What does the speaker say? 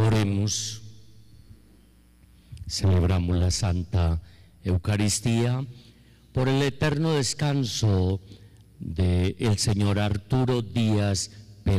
Oremos. Celebramos la Santa Eucaristía por el eterno descanso del señor Arturo Díaz